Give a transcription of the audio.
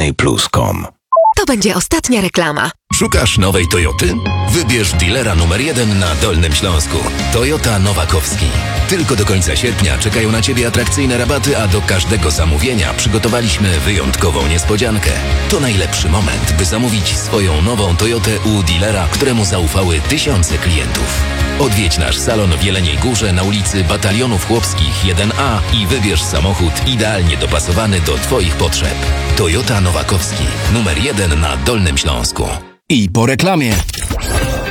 disneyplus.com. To będzie ostatnia reklama. Szukasz nowej Toyoty? Wybierz dealera numer 1 na Dolnym Śląsku. Toyota Nowakowski. Tylko do końca sierpnia czekają na Ciebie atrakcyjne rabaty, a do każdego zamówienia przygotowaliśmy wyjątkową niespodziankę. To najlepszy moment, by zamówić swoją nową Toyotę u dealera, któremu zaufały tysiące klientów. Odwiedź nasz salon w Jeleniej Górze na ulicy Batalionów Chłopskich 1A i wybierz samochód idealnie dopasowany do Twoich potrzeb. Toyota Nowakowski. Numer 1 na Dolnym Śląsku. I po reklamie.